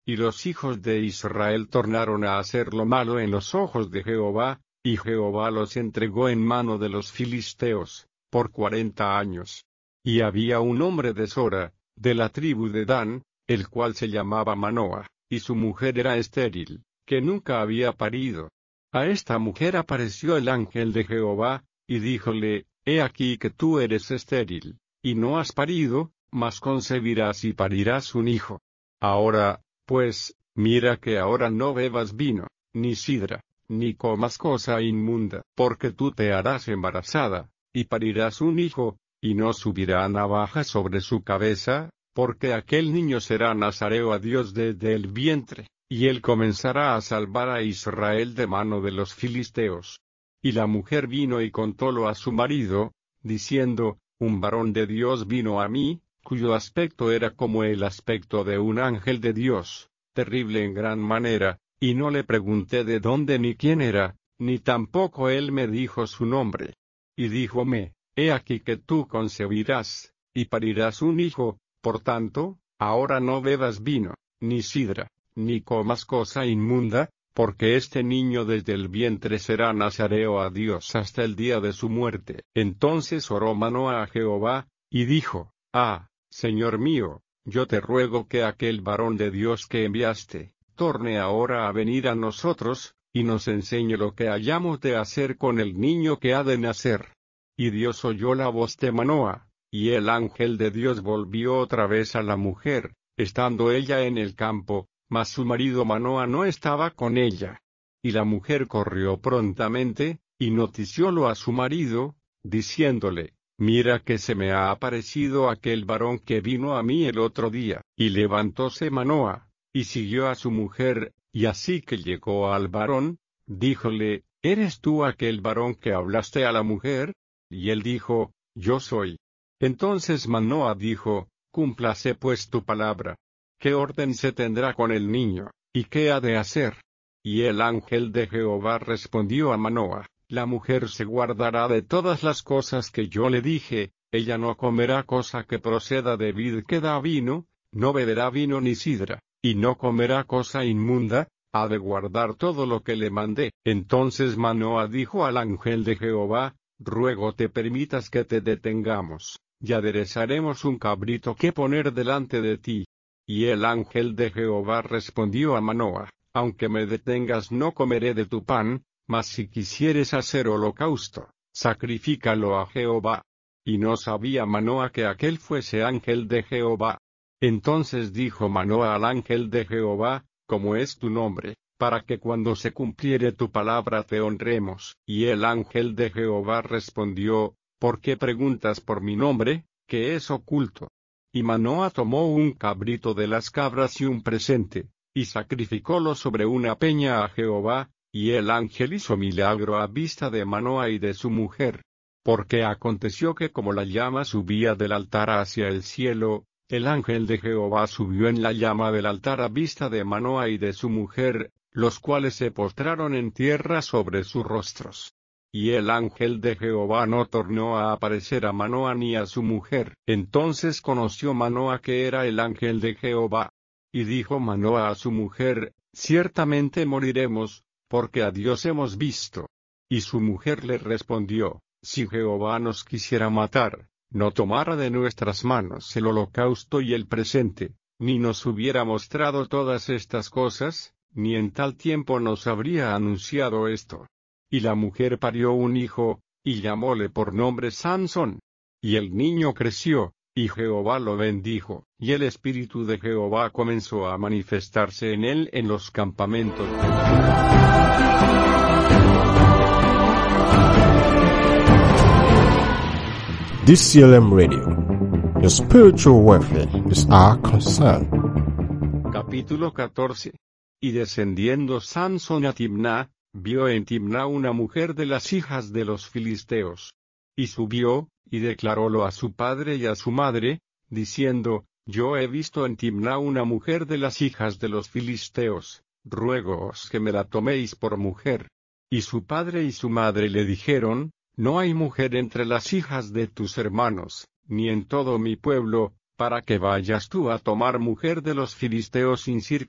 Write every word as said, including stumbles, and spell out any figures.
Y los hijos de Israel tornaron a hacer lo malo en los ojos de Jehová, y Jehová los entregó en mano de los filisteos, por cuarenta años. Y había un hombre de Sora, de la tribu de Dan, el cual se llamaba Manoa, y su mujer era estéril, que nunca había parido. A esta mujer apareció el ángel de Jehová, y díjole, He aquí que tú eres estéril, y no has parido, mas concebirás y parirás un hijo. Ahora, pues, mira que ahora no bebas vino, ni sidra, ni comas cosa inmunda, porque tú te harás embarazada, y parirás un hijo, y no subirá navaja sobre su cabeza, porque aquel niño será nazareo a Dios desde el vientre, y él comenzará a salvar a Israel de mano de los filisteos. Y la mujer vino y contólo a su marido, diciendo, Un varón de Dios vino a mí, cuyo aspecto era como el aspecto de un ángel de Dios, terrible en gran manera, y no le pregunté de dónde ni quién era, ni tampoco él me dijo su nombre. Y díjome, He aquí que tú concebirás, y parirás un hijo, por tanto, ahora no bebas vino, ni sidra, ni comas cosa inmunda, porque este niño desde el vientre será nazareo a Dios hasta el día de su muerte. Entonces oró Manoa a Jehová, y dijo, Ah, Señor mío, yo te ruego que aquel varón de Dios que enviaste, torne ahora a venir a nosotros, y nos enseñe lo que hayamos de hacer con el niño que ha de nacer. Y Dios oyó la voz de Manoa, y el ángel de Dios volvió otra vez a la mujer, estando ella en el campo, mas su marido Manoa no estaba con ella. Y la mujer corrió prontamente, y noticiólo a su marido, diciéndole, Mira que se me ha aparecido aquel varón que vino a mí el otro día. Y levantóse Manoa, y siguió a su mujer, y así que llegó al varón, díjole, ¿Eres tú aquel varón que hablaste a la mujer? Y él dijo, Yo soy. Entonces Manoa dijo, Cúmplase pues tu palabra. ¿Qué orden se tendrá con el niño, y qué ha de hacer? Y el ángel de Jehová respondió a Manoa, La mujer se guardará de todas las cosas que yo le dije, ella no comerá cosa que proceda de vid que da vino, no beberá vino ni sidra, y no comerá cosa inmunda, ha de guardar todo lo que le mandé. Entonces Manoa dijo al ángel de Jehová, Ruego te permitas que te detengamos, y aderezaremos un cabrito que poner delante de ti. Y el ángel de Jehová respondió a Manoa, Aunque me detengas no comeré de tu pan, mas si quisieres hacer holocausto, sacrifícalo a Jehová. Y no sabía Manoa que aquel fuese ángel de Jehová. Entonces dijo Manoa al ángel de Jehová, ¿Cómo es tu nombre, para que cuando se cumpliere tu palabra te honremos? Y el ángel de Jehová respondió, ¿Por qué preguntas por mi nombre, que es oculto? Y Manoa tomó un cabrito de las cabras y un presente, y sacrificólo sobre una peña a Jehová, y el ángel hizo milagro a vista de Manoa y de su mujer. Porque aconteció que como la llama subía del altar hacia el cielo, el ángel de Jehová subió en la llama del altar a vista de Manoa y de su mujer, los cuales se postraron en tierra sobre sus rostros. Y el ángel de Jehová no tornó a aparecer a Manoa ni a su mujer. Entonces conoció Manoa que era el ángel de Jehová. Y dijo Manoa a su mujer, Ciertamente moriremos, porque a Dios hemos visto. Y su mujer le respondió, Si Jehová nos quisiera matar, no tomara de nuestras manos el holocausto y el presente, ni nos hubiera mostrado todas estas cosas, ni en tal tiempo nos habría anunciado esto. Y la mujer parió un hijo, y llamóle por nombre Sansón. Y el niño creció, y Jehová lo bendijo, y el espíritu de Jehová comenzó a manifestarse en él en los campamentos de D C L M Radio. Your spiritual welfare is our concern. Capítulo catorce. Y descendiendo Sansón a Timná, vio en Timná una mujer de las hijas de los filisteos. Y subió, y declarólo a su padre y a su madre, diciendo, Yo he visto en Timná una mujer de las hijas de los filisteos, ruégoos que me la toméis por mujer. Y su padre y su madre le dijeron, No hay mujer entre las hijas de tus hermanos, ni en todo mi pueblo, para que vayas tú a tomar mujer de los filisteos incircuncisos.